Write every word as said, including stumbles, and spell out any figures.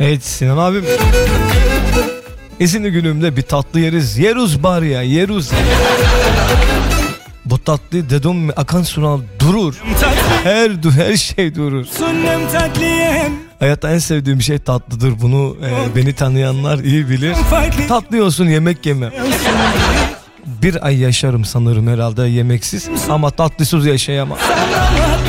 Evet Sinan abim. İzinli günümde bir tatlı yeriz. Yeruz bari ya, yeruz. Bu tatlı dedim mi akan sular durur. Her her şey durur. Hayatta en sevdiğim şey tatlıdır. Bunu e, beni tanıyanlar iyi bilir. Tatlı olsun, yemek yemem. Bir ay yaşarım sanırım herhalde yemeksiz. Ama tatlısız yaşayamam.